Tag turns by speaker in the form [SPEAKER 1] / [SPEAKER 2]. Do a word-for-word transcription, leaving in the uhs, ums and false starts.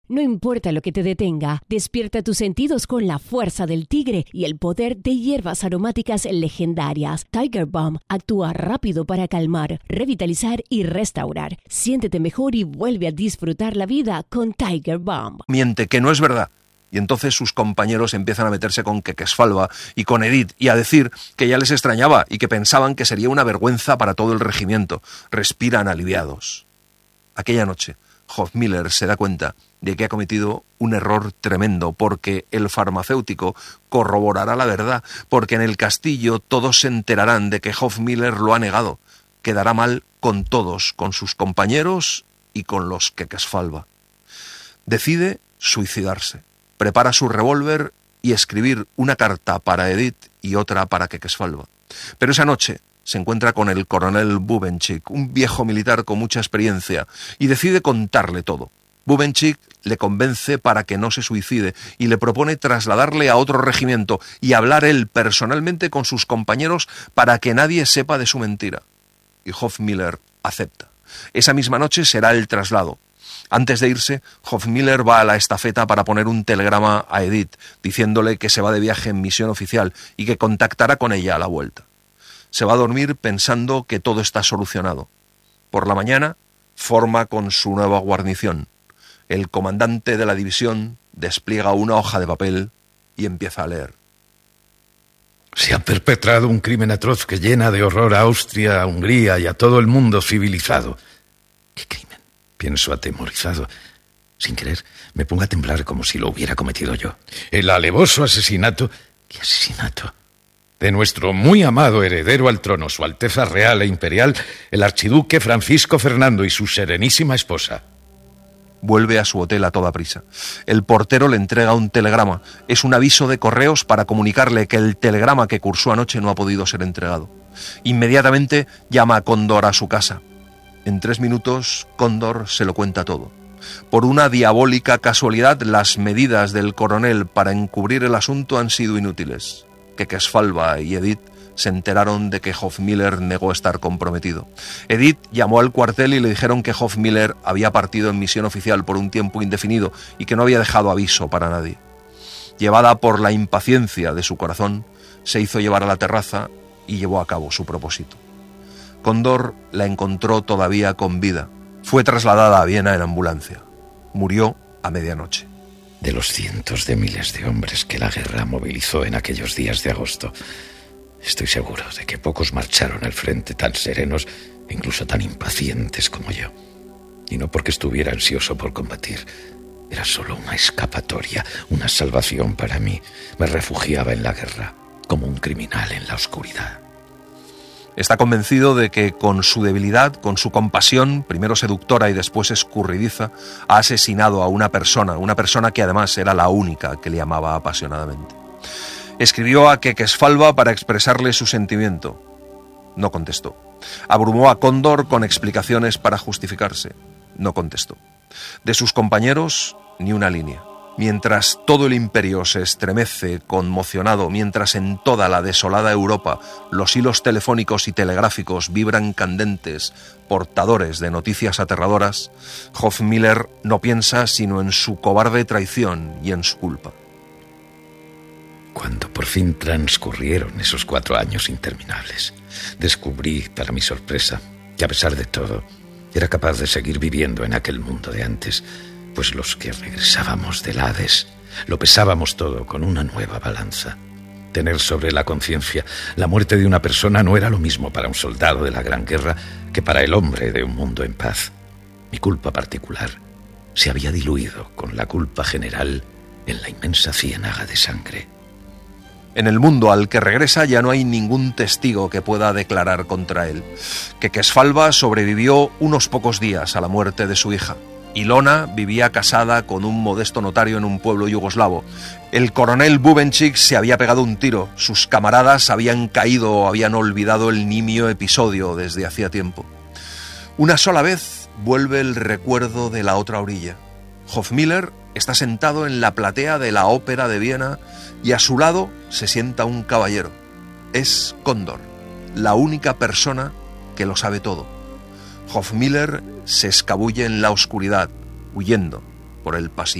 [SPEAKER 1] No importa lo que te detenga, despierta tus sentidos con la fuerza del tigre y el poder de hierbas aromáticas legendarias. Tiger Balm actúa rápido para calmar, revitalizar y restaurar. Siéntete mejor y vuelve a disfrutar la vida con Tiger Balm.
[SPEAKER 2] Miente, que no es verdad. Y entonces sus compañeros empiezan a meterse con Quequesfalva y con Edith y a decir que ya les extrañaba y que pensaban que sería una vergüenza para todo el regimiento. Respiran aliviados. Aquella noche, Hofmiller se da cuenta de que ha cometido un error tremendo, porque el farmacéutico corroborará la verdad, porque en el castillo todos se enterarán de que Hofmiller lo ha negado. Quedará mal con todos, con sus compañeros y con los Quequesfalva. Decide suicidarse. Prepara su revólver y escribir una carta para Edith y otra para Quequesfalva. Pero esa noche se encuentra con el coronel Bubenchik, un viejo militar con mucha experiencia, y decide contarle todo. Bubenchik le convence para que no se suicide y le propone trasladarle a otro regimiento y hablar él personalmente con sus compañeros para que nadie sepa de su mentira. Y Hofmiller acepta. Esa misma noche será el traslado. Antes de irse, Hofmiller va a la estafeta para poner un telegrama a Edith, diciéndole que se va de viaje en misión oficial y que contactará con ella a la vuelta. Se va a dormir pensando que todo está solucionado. Por la mañana, forma con su nueva guarnición. El comandante de la división despliega una hoja de papel y empieza a leer.
[SPEAKER 3] Se ha perpetrado un crimen atroz que llena de horror a Austria, a Hungría y a todo el mundo civilizado. ¿Qué crimen? Pienso atemorizado. Sin querer, me pongo a temblar como si lo hubiera cometido yo. El alevoso asesinato... ¿Qué asesinato? De nuestro muy amado heredero al trono, Su Alteza Real e Imperial, el archiduque Francisco Fernando y su serenísima esposa.
[SPEAKER 2] Vuelve a su hotel a toda prisa. El portero le entrega un telegrama. Es un aviso de correos para comunicarle que el telegrama que cursó anoche no ha podido ser entregado. Inmediatamente llama a Cóndor a su casa. En tres minutos, Cóndor se lo cuenta todo. Por una diabólica casualidad, las medidas del coronel para encubrir el asunto han sido inútiles. Quequesfalva y Edith se enteraron de que Hofmiller negó estar comprometido. Edith llamó al cuartel y le dijeron que Hofmiller había partido en misión oficial por un tiempo indefinido y que no había dejado aviso para nadie. Llevada por la impaciencia de su corazón, se hizo llevar a la terraza y llevó a cabo su propósito. Cóndor la encontró todavía con vida. Fue trasladada a Viena en ambulancia. Murió a medianoche.
[SPEAKER 3] De los cientos de miles de hombres que la guerra movilizó en aquellos días de agosto, estoy seguro de que pocos marcharon al frente tan serenos e incluso tan impacientes como yo. Y no porque estuviera ansioso por combatir. Era solo una escapatoria, una salvación para mí. Me refugiaba en la guerra, como un criminal en la oscuridad.
[SPEAKER 2] Está convencido de que con su debilidad, con su compasión, primero seductora y después escurridiza, ha asesinado a una persona, una persona que además era la única que le amaba apasionadamente. Escribió a Quequesfalva para expresarle su sentimiento. No contestó. Abrumó a Cóndor con explicaciones para justificarse. No contestó. De sus compañeros, ni una línea. Mientras todo el imperio se estremece conmocionado, mientras en toda la desolada Europa los hilos telefónicos y telegráficos vibran candentes, portadores de noticias aterradoras, Hofmiller no piensa sino en su cobarde traición y en su culpa.
[SPEAKER 3] Cuando por fin transcurrieron esos cuatro años interminables, descubrí, para mi sorpresa, que a pesar de todo, era capaz de seguir viviendo en aquel mundo de antes, pues los que regresábamos del Hades lo pesábamos todo con una nueva balanza. Tener sobre la conciencia la muerte de una persona no era lo mismo para un soldado de la Gran Guerra que para el hombre de un mundo en paz. Mi culpa particular se había diluido con la culpa general en la inmensa ciénaga de sangre.
[SPEAKER 2] En el mundo al que regresa ya no hay ningún testigo que pueda declarar contra él. Quequesfalva sobrevivió unos pocos días a la muerte de su hija. Ilona vivía casada con un modesto notario en un pueblo yugoslavo. El coronel Bubenchik se había pegado un tiro. Sus camaradas habían caído o habían olvidado el nimio episodio desde hacía tiempo. Una sola vez vuelve el recuerdo de la otra orilla. Hofmiller está sentado en la platea de la Ópera de Viena y a su lado se sienta un caballero. Es Cóndor, la única persona que lo sabe todo. Hofmiller se escabulle en la oscuridad, huyendo por el pasillo.